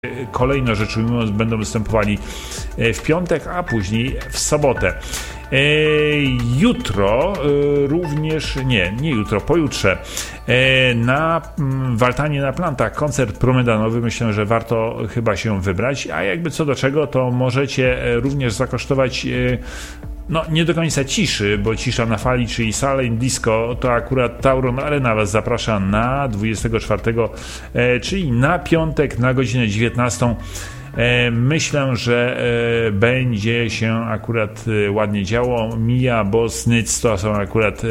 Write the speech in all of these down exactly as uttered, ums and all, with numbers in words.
kolejno rzecz ujmując będą występowali w piątek, a później w sobotę. Jutro również, nie, nie jutro, pojutrze na w Altanie na Plantach koncert promedanowy. Myślę, że warto chyba się wybrać, a jakby co do czego, to możecie również zakosztować no nie do końca ciszy, bo Cisza na fali, czyli Silent Disco, to akurat Tauron Arena was zaprasza na dwudziestego czwartego, czyli na piątek na godzinę dziewiętnastą. Myślę, że będzie się akurat ładnie działo. Mija, Boss, Nyc to są akurat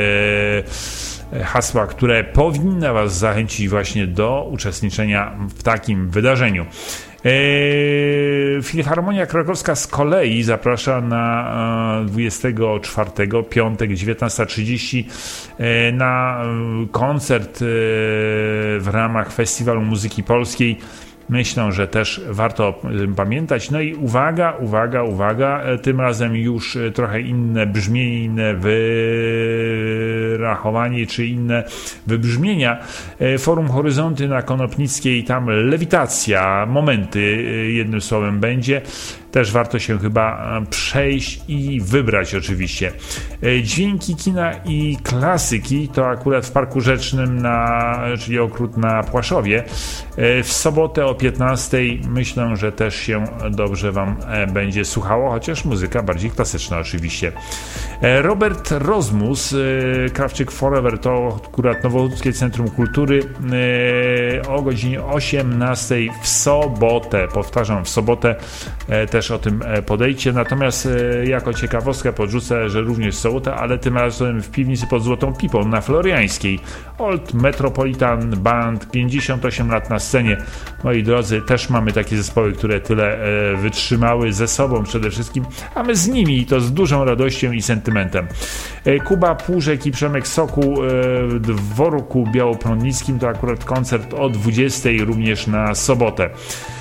hasła, które powinny was zachęcić właśnie do uczestniczenia w takim wydarzeniu. Filharmonia Krakowska z kolei zaprasza na dwudziestego czwartego, piątek, dziewiętnasta trzydzieści na koncert w ramach Festiwalu Muzyki Polskiej. Myślę, że też warto pamiętać. No i uwaga, uwaga, uwaga, tym razem już trochę inne brzmienie, inne wyrachowanie, czy inne wybrzmienia. Forum Horyzonty na Konopnickiej, tam lewitacja, momenty, jednym słowem będzie. Też warto się chyba przejść i wybrać oczywiście. Dźwięki kina i klasyki to akurat w Parku Rzecznym, na, czyli Ogród na Płaszowie. W sobotę o piętnastej myślę, że też się dobrze wam będzie słuchało, chociaż muzyka bardziej klasyczna oczywiście. Robert Rozmus, Krawczyk Forever, to akurat Nowochódzkie Centrum Kultury o godzinie osiemnastej w sobotę. Powtarzam, w sobotę też o tym podejdźcie. Natomiast jako ciekawostkę podrzucę, że również w sobotę, ale tym razem w piwnicy pod Złotą Pipą na Floriańskiej. Old Metropolitan Band, pięćdziesiąt osiem lat na scenie. Moi drodzy, też mamy takie zespoły, które tyle wytrzymały ze sobą przede wszystkim, a my z nimi, i to z dużą radością i sentymentem. Kuba Płużek i Przemek Sokół w Dworku Białoprądnickim, to akurat koncert o dwudziestej również na sobotę.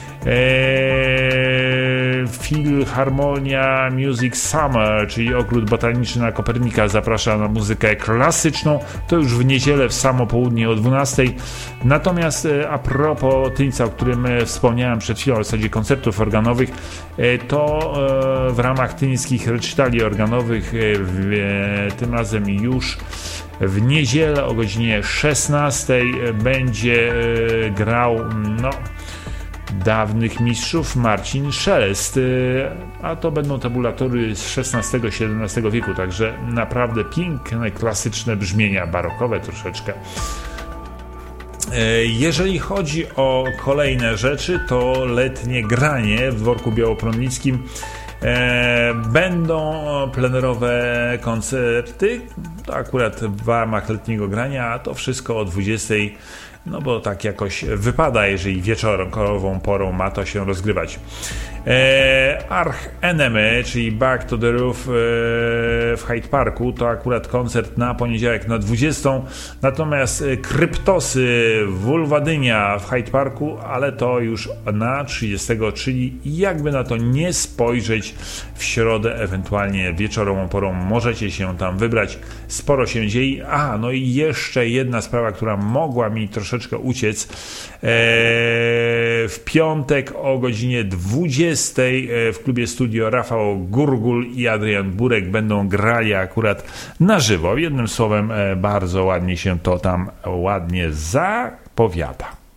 Eee, Filharmonia Music Summer, czyli Ogród Botaniczny na Kopernika, zaprasza na muzykę klasyczną, to już w niedzielę w samo południe o dwunastej. Natomiast e, a propos Tyńca, o którym e, wspomniałem przed chwilą, w zasadzie koncertów organowych, e, to e, w ramach tyńskich recitali organowych e, w, e, tym razem już w niedzielę o godzinie szesnastej e, będzie e, grał no dawnych mistrzów Marcin Szelest, a to będą tabulatory z szesnastego siedemnastego wieku, także naprawdę piękne, klasyczne brzmienia, barokowe troszeczkę. Jeżeli chodzi o kolejne rzeczy, to letnie granie w Dworku Białoprądnickim. Będą plenerowe koncerty, to akurat w ramach letniego grania, a to wszystko o dwudziestej. No bo tak jakoś wypada, jeżeli wieczorową porą ma to się rozgrywać. E, Arch Enemy, czyli Back to the Roof e, w Hyde Parku, to akurat koncert na poniedziałek na dwudziestą. Natomiast Kryptosy Wulwadynia w Hyde Parku, ale to już na trzydziestego, czyli jakby na to nie spojrzeć, w środę ewentualnie wieczorową porą możecie się tam wybrać. Sporo się dzieje. A, no i jeszcze jedna sprawa, która mogła mi troszeczkę uciec. Eee, w piątek o godzinie dwudziestej w klubie Studio Rafał Gurgul i Adrian Burek będą grali akurat na żywo. Jednym słowem, bardzo ładnie się to tam ładnie zapowiada.